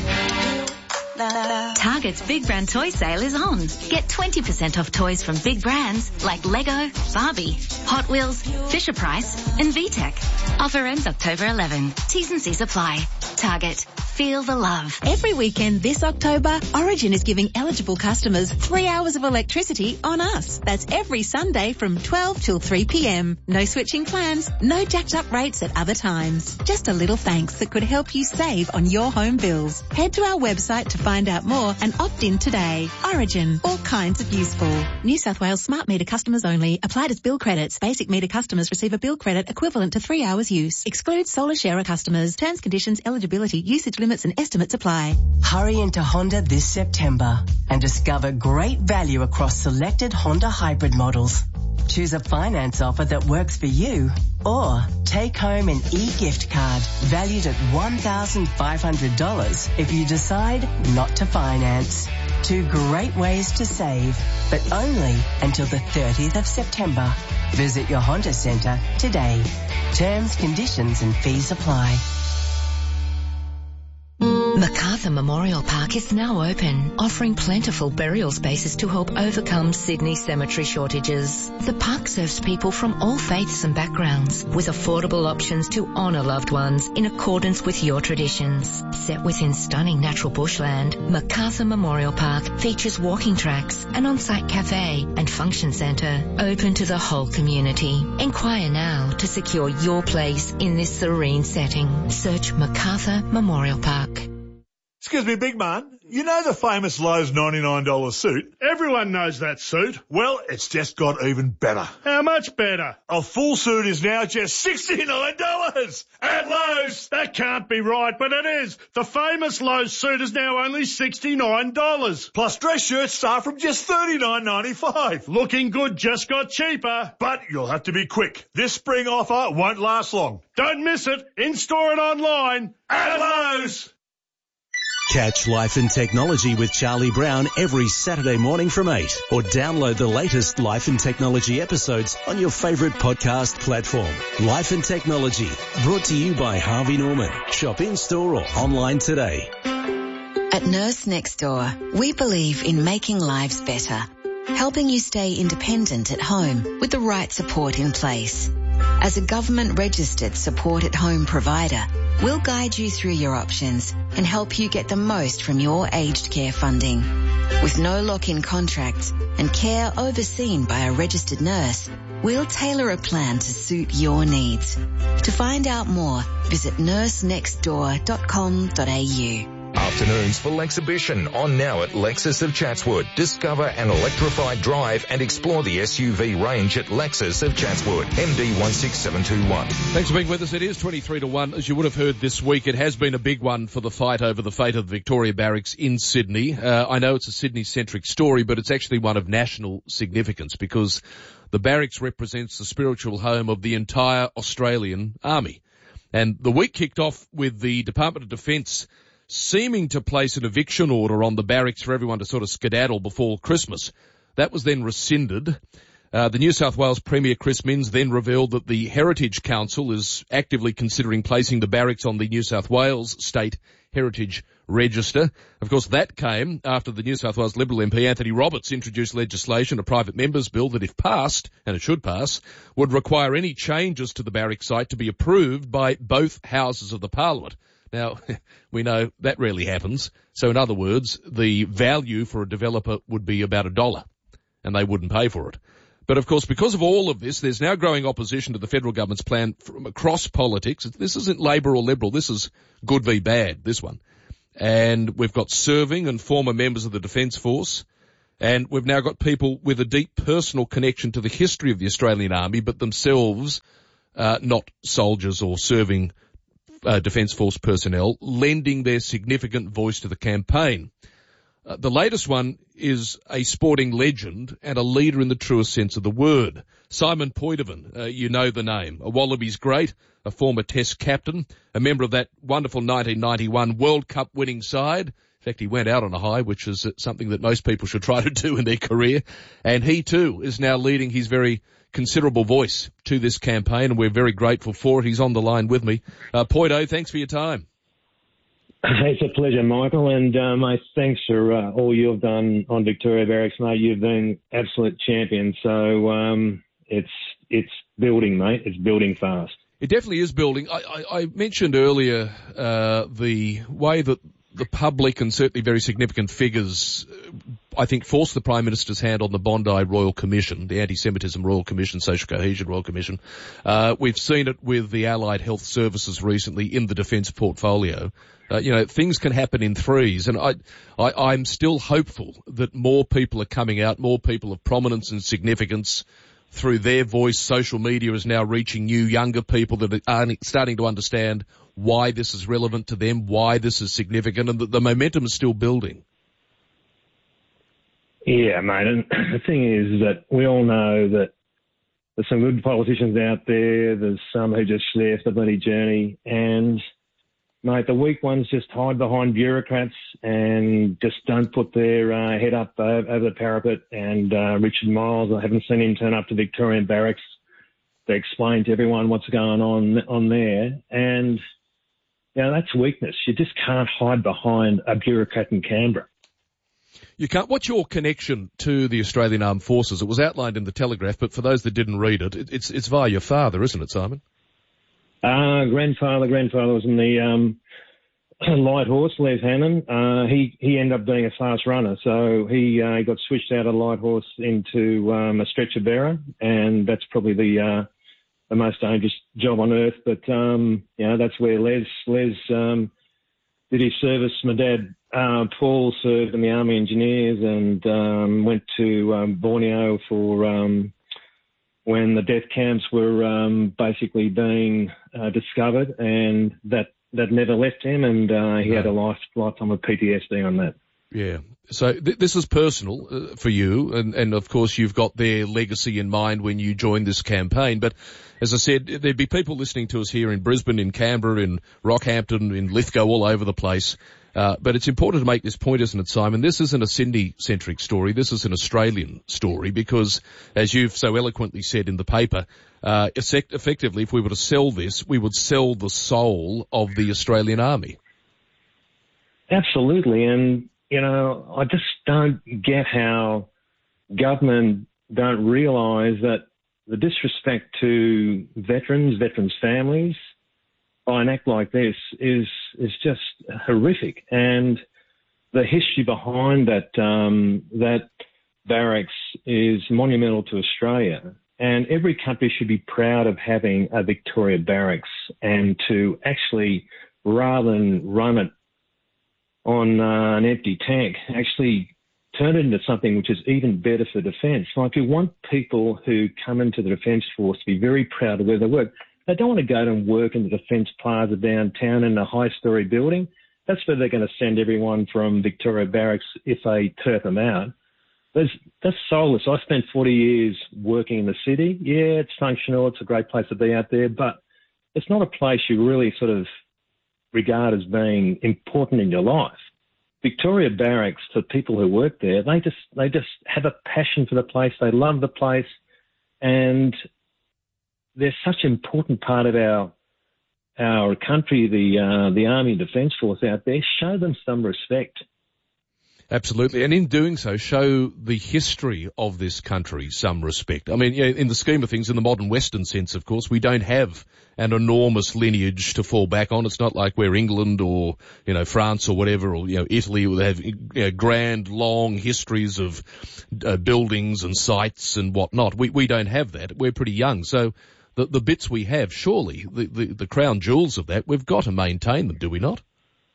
Target's Big Brand Toy Sale is on. Get twenty percent off toys from big brands like Lego, Barbie, Hot Wheels, Fisher-Price and V TEC. Offer ends October eleventh. T's and C's apply. Target. Feel the love. Every weekend this October, Origin is giving eligible customers three hours of electricity on us. That's every Sunday from twelve till three p.m. No switching plans, no jacked up rates at other times. Just a little thanks that could help you save on your home bills. Head to our website to find out more and opt in today. Origin, all kinds of useful. New South Wales smart meter customers only. Applied as bill credits. Basic meter customers receive a bill credit equivalent to three hours use. Excludes solar sharer customers. Terms, conditions, eligibility, usage limits and estimates apply. Hurry into Honda this September and discover great value across selected Honda hybrid models. Choose a finance offer that works for you or take home an e-gift card valued at one thousand five hundred dollars if you decide not to finance. Two great ways to save, but only until the thirtieth of September. Visit your Honda Centre today. Terms, conditions and fees apply. Macarthur Memorial Park is now open, offering plentiful burial spaces to help overcome Sydney cemetery shortages. The park serves people from all faiths and backgrounds, with affordable options to honour loved ones in accordance with your traditions. Set within stunning natural bushland, Macarthur Memorial Park features walking tracks, an on-site cafe and function centre open to the whole community. Inquire now to secure your place in this serene setting. Search Macarthur Memorial Park. Excuse me, big man. You know the famous Lowe's ninety-nine dollars suit? Everyone knows that suit. Well, it's just got even better. How much better? A full suit is now just sixty-nine dollars at Lowe's. That can't be right, but it is. The famous Lowe's suit is now only sixty-nine dollars. Plus dress shirts start from just thirty-nine ninety-five. Looking good just got cheaper, but you'll have to be quick. This spring offer won't last long. Don't miss it. In-store and online at Lowe's. Catch Life and Technology with Charlie Brown every Saturday morning from eight, or download the latest Life and Technology episodes on your favourite podcast platform. Life and Technology, brought to you by Harvey Norman. Shop in-store or online today. At Nurse Next Door, we believe in making lives better, helping you stay independent at home with the right support in place. As a government-registered support-at-home provider, we'll guide you through your options and help you get the most from your aged care funding. With no lock-in contracts and care overseen by a registered nurse, we'll tailor a plan to suit your needs. To find out more, visit nurse next door dot com dot a u. Afternoons for Lexhibition on now at Lexus of Chatswood. Discover an electrified drive and explore the S U V range at Lexus of Chatswood. M D one six seven two one. Thanks for being with us. It is twenty-three to one. As you would have heard this week, it has been a big one for the fight over the fate of the Victoria Barracks in Sydney. Uh, I know it's a Sydney-centric story, but it's actually one of national significance because the barracks represents the spiritual home of the entire Australian Army. And the week kicked off with the Department of Defence seeming to place an eviction order on the barracks for everyone to sort of skedaddle before Christmas. That was then rescinded. Uh, the New South Wales Premier Chris Minns then revealed that the Heritage Council is actively considering placing the barracks on the New South Wales State Heritage register. Of course, that came after the New South Wales Liberal M P Anthony Roberts introduced legislation, a private member's bill, that if passed, and it should pass, would require any changes to the barrack site to be approved by both houses of the Parliament. Now, we know that rarely happens. So in other words, the value for a developer would be about a dollar, and they wouldn't pay for it. But of course, because of all of this, there's now growing opposition to the federal government's plan from across politics. This isn't Labor or Liberal. This is good v bad, this one. And we've got serving and former members of the Defence Force. And we've now got people with a deep personal connection to the history of the Australian Army, but themselves uh, not soldiers or serving uh, Defence Force personnel, lending their significant voice to the campaign. Uh, the latest one is a sporting legend and a leader in the truest sense of the word. Simon Poidevin, uh, you know the name, a Wallabies great, a former Test captain, a member of that wonderful nineteen ninety-one World Cup winning side. In fact, he went out on a high, which is something that most people should try to do in their career. And he too is now leading his very considerable voice to this campaign, and we're very grateful for it. He's on the line with me. Uh, Poido, thanks for your time. It's a pleasure, Michael, and uh, mate, thanks for uh, all you've done on Victoria Barracks, mate. You've been absolute champion. So um, it's it's building, mate. It's building fast. It definitely is building. I, I, I mentioned earlier uh, the way that the public and certainly very significant figures, I think, forced the Prime Minister's hand on the Bondi Royal Commission, the Anti-Semitism Royal Commission, Social Cohesion Royal Commission. Uh, we've seen it with the Allied Health Services recently in the defence portfolio. Uh, you know, things can happen in threes, and I, I, I'm still hopeful that more people are coming out, more people of prominence and significance through their voice. Social media is now reaching new, younger people that are starting to understand why this is relevant to them, why this is significant, and that the momentum is still building. Yeah, mate, and the thing is that we all know that there's some good politicians out there, there's some who just left the bloody journey, and mate, the weak ones just hide behind bureaucrats and just don't put their uh, head up over, over the parapet. And uh, Richard Miles, I haven't seen him turn up to Victorian Barracks to explain to everyone what's going on on there. And, you know, that's weakness. You just can't hide behind a bureaucrat in Canberra. You can't. What's your connection to the Australian Armed Forces? It was outlined in the Telegraph, but for those that didn't read it, it it's, it's via your father, isn't it, Simon? Uh, grandfather, grandfather was in the um, light horse, Les Hannon. Uh, he, he ended up being a fast runner, so he uh, got switched out of light horse into um, a stretcher bearer, and that's probably the uh, the most dangerous job on earth. But um, you know, that's where Les Les um, did his service. My dad, uh, Paul, served in the Army Engineers and um, went to um, Borneo for. Um, when the death camps were um, basically being uh, discovered, and that, that never left him, and uh, he no. had a life, lifetime of P T S D on that. Yeah. So th- this is personal uh, for you, and, and of course you've got their legacy in mind when you joined this campaign. But as I said, there'd be people listening to us here in Brisbane, in Canberra, in Rockhampton, in Lithgow, all over the place. Uh, but it's important to make this point, isn't it, Simon? This isn't a Sydney-centric story. This is an Australian story because, as you've so eloquently said in the paper, uh, effectively, if we were to sell this, we would sell the soul of the Australian Army. Absolutely. And, you know, I just don't get how government don't realise that the disrespect to veterans, veterans' families, by an act like this is is just horrific, and the history behind that um, that barracks is monumental to Australia. And every country should be proud of having a Victoria Barracks, and to actually, rather than run it on uh, an empty tank, actually turn it into something which is even better for defence. Like, we want people who come into the Defence Force to be very proud of where they work. They don't want to go and work in the Defence Plaza downtown in a high-storey building. That's where they're going to send everyone from Victoria Barracks if they turf them out. There's, that's soulless. I spent forty years working in the city. Yeah, it's functional. It's a great place to be out there, but it's not a place you really sort of regard as being important in your life. Victoria Barracks, for people who work there, they just they just have a passion for the place. They love the place, and they're such an important part of our our country, the uh, the Army and Defence Force out there, show them some respect. Absolutely, and in doing so, show the history of this country some respect. I mean, you know, in the scheme of things, in the modern Western sense, of course, we don't have an enormous lineage to fall back on. It's not like we're England or, you know, France or whatever, or, you know, Italy, where they have, you know, grand, long histories of uh, buildings and sites and whatnot. We we don't have that. We're pretty young, so the the bits we have, surely the the, the crown jewels of that, we've got to maintain them, do we not?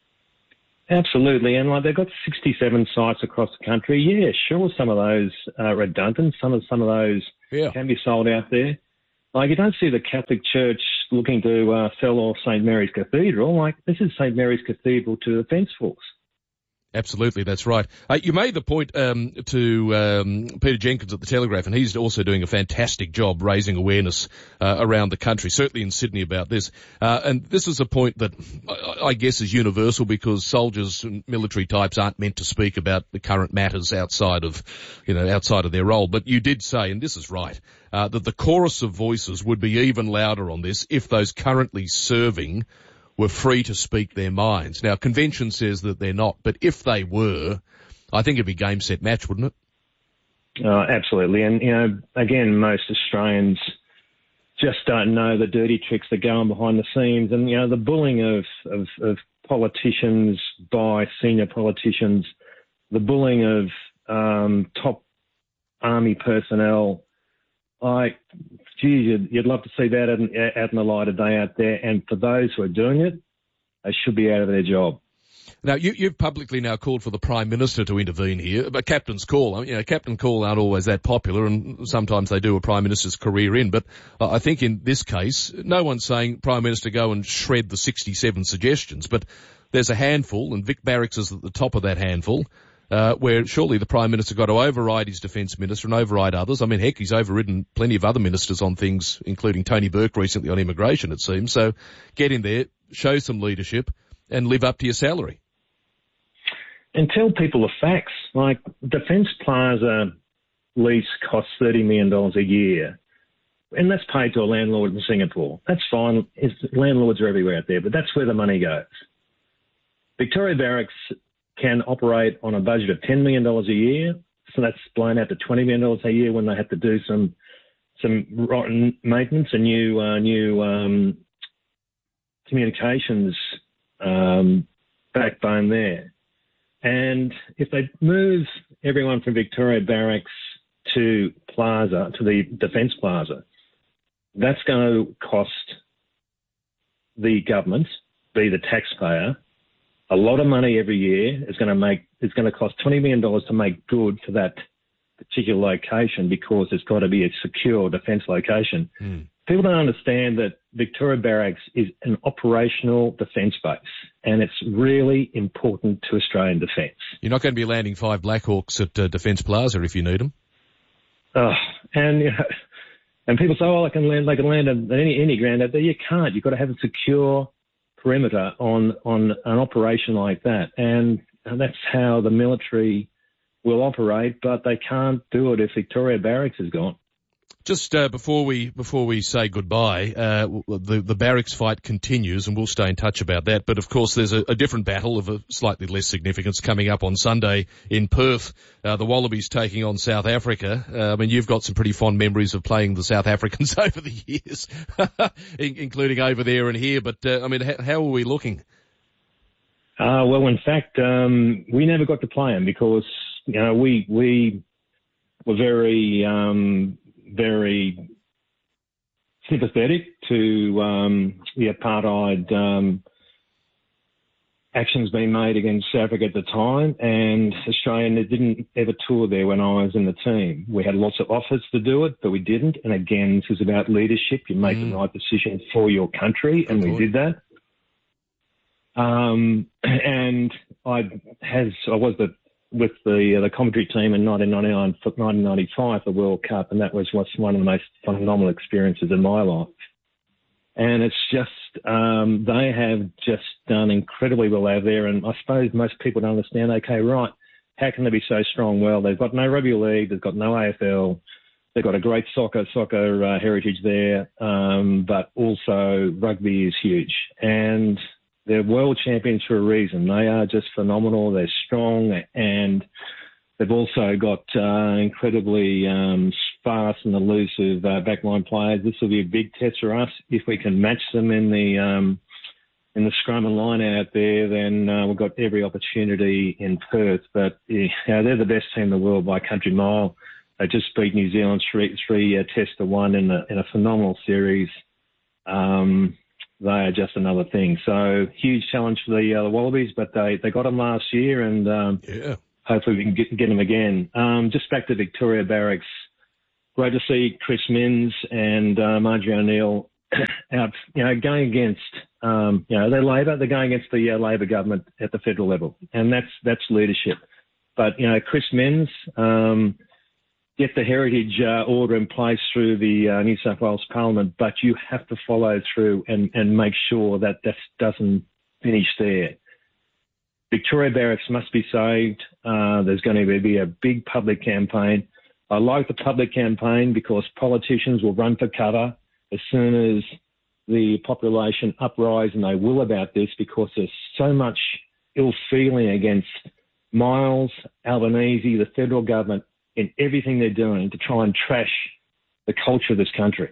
Absolutely, and like they've got sixty-seven sites across the country. Yeah, sure, some of those are redundant. Some of some of those yeah. can be sold out there. Like you don't see the Catholic Church looking to uh, sell off Saint Mary's Cathedral. Like this is Saint Mary's Cathedral to the Defence Force. Absolutely, that's right. Uh, you made the point um, to um, Peter Jenkins at the Telegraph, and he's also doing a fantastic job raising awareness uh, around the country, certainly in Sydney about this. Uh, and this is a point that I, I guess is universal because soldiers and military types aren't meant to speak about the current matters outside of, you know, outside of their role. But you did say, and this is right, uh, that the chorus of voices would be even louder on this if those currently serving were free to speak their minds. Now, convention says that they're not, but if they were, I think it'd be game, set, match, wouldn't it? Uh, absolutely. And, you know, again, most Australians just don't know the dirty tricks that go on behind the scenes. And, you know, the bullying of, of, of politicians by senior politicians, the bullying of um, top army personnel, like, geez, you'd, you'd love to see that out in, out in the light of day out there. And for those who are doing it, they should be out of their job. Now, you, you've publicly now called for the Prime Minister to intervene here, but captain's call, you know, captain call aren't always that popular, and sometimes they do a Prime Minister's career in, but uh, I think in this case, no one's saying, Prime Minister, go and shred the sixty-seven suggestions, but there's a handful, and Vic Barracks is at the top of that handful, Uh, where surely the Prime Minister got to override his Defence Minister and override others. I mean, heck, he's overridden plenty of other ministers on things, including Tony Burke recently on immigration, it seems. So get in there, show some leadership, and live up to your salary. And tell people the facts. Like, Defence Plaza lease costs thirty million dollars a year, and that's paid to a landlord in Singapore. That's fine. It's, landlords are everywhere out there, but that's where the money goes. Victoria Barracks can operate on a budget of ten million dollars a year, so that's blown out to twenty million dollars a year when they have to do some some rotten maintenance and new uh, new um, communications um, backbone there. And if they move everyone from Victoria Barracks to Plaza, to the Defence Plaza, that's going to cost the government, be the taxpayer, a lot of money every year. Is going to make, it's going to cost twenty million dollars to make good for that particular location because it's got to be a secure defence location. Mm. People don't understand that Victoria Barracks is an operational defence base, and it's really important to Australian defence. You're not going to be landing five Black Hawks at uh, Defence Plaza if you need them. Oh, and you know, and people say, "Oh, I can land. They can land at any any ground out there." You can't. You've got to have a secure perimeter on on an operation like that, and, and that's how the military will operate. But they can't do it if Victoria Barracks is gone. Just uh, before we before we say goodbye, uh, the the barracks fight continues, and we'll stay in touch about that. But of course, there's a, a different battle of a slightly less significance coming up on Sunday in Perth. Uh, the Wallabies taking on South Africa. Uh, I mean, you've got some pretty fond memories of playing the South Africans over the years, including over there and here. But uh, I mean, how, how are we looking? Uh, well, in fact, um, we never got to play them because you know we we were very. Um, very sympathetic to um, the apartheid um, actions being made against South Africa at the time, and Australia didn't ever tour there when I was in the team. We had lots of offers to do it, but we didn't. And again, this is about leadership. You make mm. the right decision for your country, and we did that. Um, and I has I was the with the uh, the commentary team in nineteen ninety-nine, nineteen ninety-five, the World Cup, and that was one of the most phenomenal experiences in my life. And it's just, um, they have just done incredibly well over there, and I suppose most people don't understand, okay, right, how can they be so strong? Well, they've got no rugby league, they've got no A F L, they've got a great soccer soccer uh, heritage there, um, but also rugby is huge. And they're world champions for a reason. They are just phenomenal. They're strong, and they've also got uh, incredibly um, fast and elusive uh, backline players. This will be a big test for us. If we can match them in the um, in the scrum and line out there, then uh, we've got every opportunity in Perth. But yeah, they're the best team in the world by a country mile. They just beat New Zealand three, three uh, tests to one in a, in a phenomenal series. Um, they are just another thing. So huge challenge for the, uh, the Wallabies, but they, they got them last year, and um, yeah. hopefully we can get, get them again. Um, just back to Victoria Barracks. Great to see Chris Minns and uh, Marjorie O'Neill out, you know, going against, um, you know, they're Labor. They're going against the uh, Labor government at the federal level, and that's that's leadership. But you know, Chris Minns. Um, Get the heritage uh, order in place through the uh, New South Wales Parliament, but you have to follow through and, and make sure that that doesn't finish there. Victoria Barracks must be saved. Uh, there's going to be a big public campaign. I like the public campaign because politicians will run for cover as soon as the population uprise, and they will about this, because there's so much ill feeling against Miles, Albanese, the federal government, in everything they're doing to try and trash the culture of this country.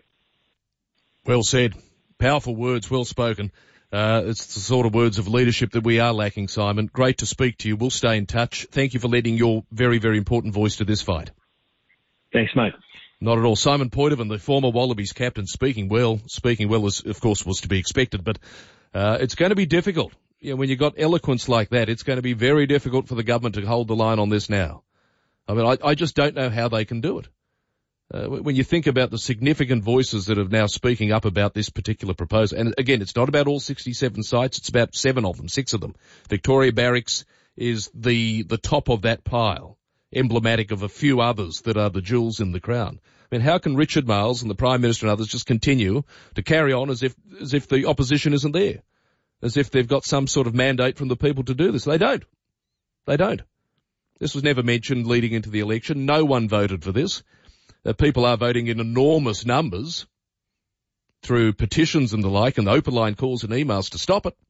Well said. Powerful words, well spoken. Uh, it's the sort of words of leadership that we are lacking, Simon. Great to speak to you. We'll stay in touch. Thank you for lending your very, very important voice to this fight. Thanks, mate. Not at all. Simon Poitevin, the former Wallabies captain, speaking well. Speaking well, as of course was to be expected, but uh, it's going to be difficult. You know, when you've got eloquence like that, it's going to be very difficult for the government to hold the line on this now. I mean, I, I just don't know how they can do it. Uh, when you think about the significant voices that are now speaking up about this particular proposal, and again, it's not about all sixty-seven sites, it's about seven of them, six of them. Victoria Barracks is the, the top of that pile, emblematic of a few others that are the jewels in the crown. I mean, how can Richard Marles and the Prime Minister and others just continue to carry on as if, as if the opposition isn't there? As if they've got some sort of mandate from the people to do this? They don't. They don't. This was never mentioned leading into the election. No one voted for this. Uh, people are voting in enormous numbers through petitions and the like, and open line calls and emails to stop it.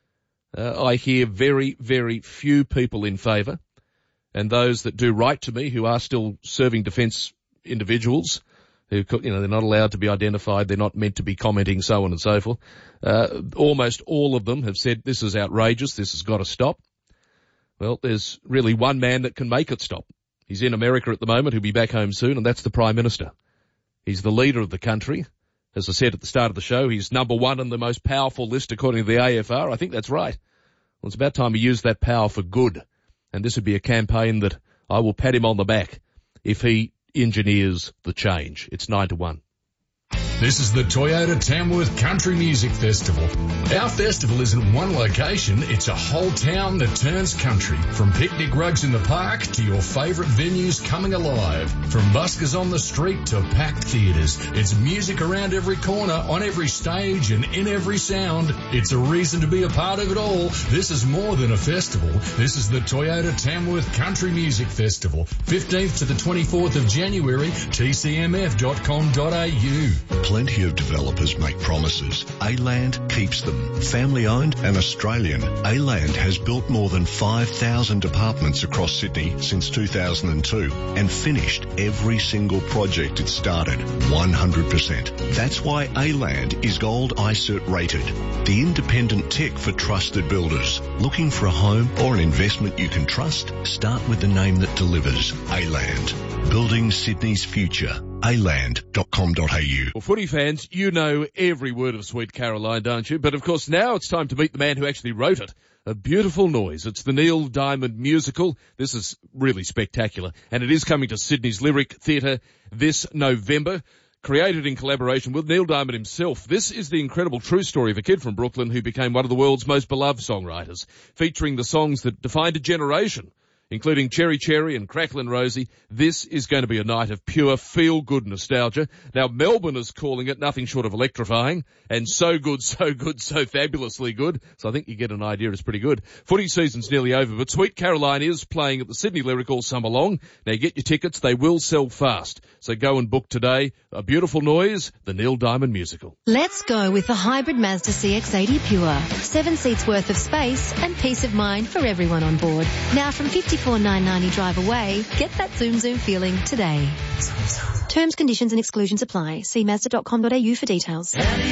Uh, I hear very, very few people in favour, and those that do write to me, who are still serving defence individuals, who, you know, they're not allowed to be identified, they're not meant to be commenting, so on and so forth. Uh, almost all of them have said this is outrageous, this has got to stop. Well, there's really one man that can make it stop. He's in America at the moment. He'll be back home soon, and that's the Prime Minister. He's the leader of the country. As I said at the start of the show, he's number one on the most powerful list according to the A F R. I think that's right. Well, it's about time he used that power for good. And this would be a campaign that I will pat him on the back if he engineers the change. It's nine to one. This is the Toyota Tamworth Country Music Festival. Our festival isn't one location, it's a whole town that turns country. From picnic rugs in the park to your favourite venues coming alive. From buskers on the street to packed theatres. It's music around every corner, on every stage and in every sound. It's a reason to be a part of it all. This is more than a festival. This is the Toyota Tamworth Country Music Festival. fifteenth to the twenty-fourth of January, t c m f dot com dot a u. Plenty of developers make promises. A-Land keeps them. Family owned and Australian, A-Land has built more than five thousand apartments across Sydney since two thousand two and finished every single project it started one hundred percent. That's why A-Land is Gold I CERT rated. The independent tech for trusted builders. Looking for a home or an investment you can trust? Start with the name that delivers. A-Land. Building Sydney's future. a land dot com dot a u. Well, footy fans, you know every word of Sweet Caroline, don't you? But of course now it's time to meet the man who actually wrote it. A Beautiful Noise. It's the Neil Diamond musical. This is really spectacular. And it is coming to Sydney's Lyric Theatre this November. Created in collaboration with Neil Diamond himself. This is the incredible true story of a kid from Brooklyn who became one of the world's most beloved songwriters, featuring the songs that defined a generation. including Cherry Cherry and Cracklin' Rosie. This is going to be a night of pure feel-good nostalgia. Now, Melbourne is calling it nothing short of electrifying, and so good, so good, so fabulously good. So I think you get an idea it's pretty good. Footy season's nearly over, but Sweet Caroline is playing at the Sydney Lyric all summer long. Now, get your tickets. They will sell fast. So go and book today. A Beautiful Noise, the Neil Diamond Musical. Let's go with the hybrid Mazda C X eighty Pure. Seven seats worth of space and peace of mind for everyone on board. Now from fifty-four thousand nine hundred ninety drive away, get that zoom zoom feeling today. Terms, conditions and exclusions apply. See mazda dot com dot a u for details.